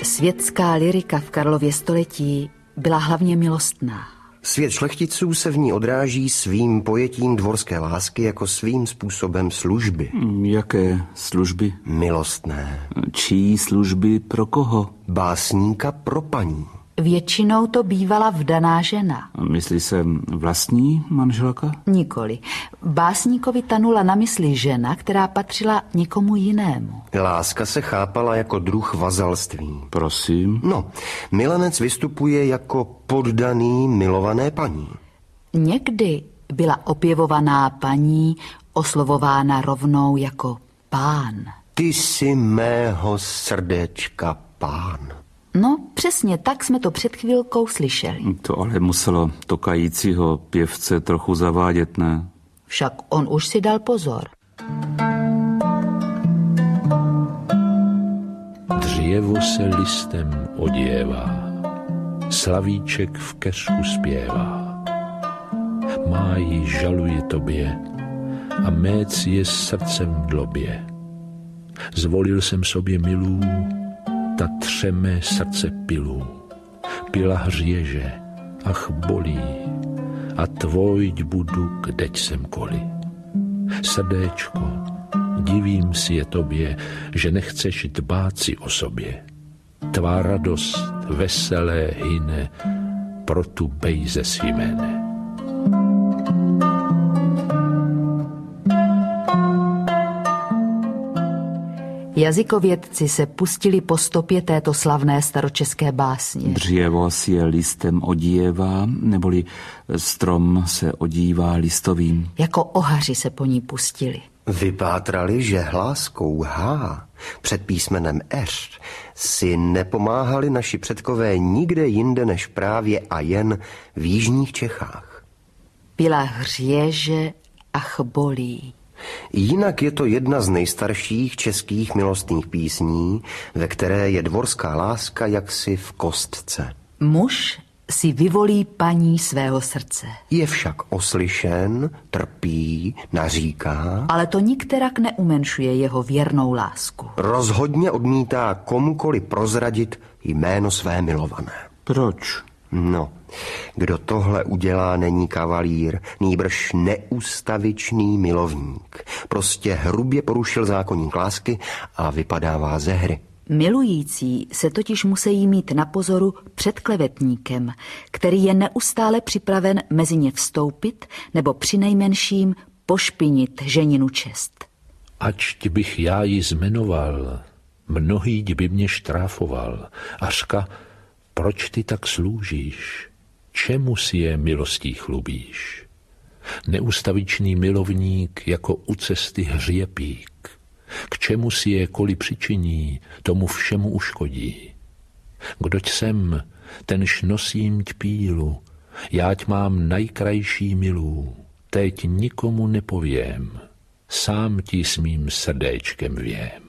Světská lyrika v Karlově století byla hlavně milostná. Svět šlechticů se v ní odráží svým pojetím dvorské lásky jako svým způsobem služby. Jaké služby? Milostné. Čí služby pro koho? Básníka pro paní. Většinou to bývala vdaná žena. Myslí se vlastní manželka? Nikoli. Básníkovi tanula na mysli žena, která patřila někomu jinému. Láska se chápala jako druh vazalství. Prosím? No, milenec vystupuje jako poddaný milované paní. Někdy byla opěvovaná paní oslovována rovnou jako pán. Ty jsi mého srdéčka pán. No, přesně tak jsme to před chvilkou slyšeli. To ale muselo tokajícího pěvce trochu zavádět, ne? Však on už si dal pozor. Dřevo se listem oděvá, slavíček v keřku zpěvá. Máji žaluje tobě a méc je srdcem v dlobě. Zvolil jsem sobě milů, ta tře mé srdce pilů. Pila hřěže, ach bolí, a tvojď budu, kdeď jsem koli. Srdéčko, divím si je tobě, že nechceš dbát si o sobě. Tvá radost veselé hyne, pro tu bejze si jméne. Jazykovědci se pustili po stopě této slavné staročeské básně. Dřevo si je listem odívá, neboli strom se odívá listovým. Jako ohaři se po ní pustili. Vypátrali, že hláskou H před písmenem Ř si nepomáhali naši předkové nikde jinde než právě a jen v jižních Čechách. Pila hřěže, ach bolí. Jinak je to jedna z nejstarších českých milostných písní, ve které je dvorská láska jaksi v kostce. Muž si vyvolí paní svého srdce. Je však oslyšen, trpí, naříká, ale to nikterak neumenšuje jeho věrnou lásku. Rozhodně odmítá komukoli prozradit jméno své milované. Proč? No, kdo tohle udělá, není kavalír, nýbrž neústavičný milovník. Prostě hrubě porušil zákoník lásky a vypadává ze hry. Milující se totiž musí mít na pozoru před klevetníkem, který je neustále připraven mezi ně vstoupit nebo přinejmenším pošpinit ženinu čest. Ač bych já ji zmenoval, mnohý by mě štráfoval a řka, proč ty tak sloužíš? Čemu si je milostí chlubíš? Neústavičný milovník jako u cesty hřěpík. K čemu si je koli přičiní, tomu všemu uškodí. Kdoť jsem, tenž nosím pílu, jáť mám najkrajší milů, teď nikomu nepovím, sám ti s mým srdéčkem vím.